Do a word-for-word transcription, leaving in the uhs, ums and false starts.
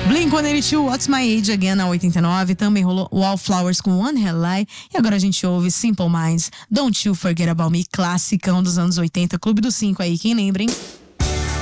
Blink one eighty-two, What's My Age Again, na oitenta e nove. Também rolou Wallflowers com One Hell Lie. E agora a gente ouve Simple Minds, Don't You Forget About Me, classicão dos anos oitenta. Clube dos Cinco aí, quem lembra, hein?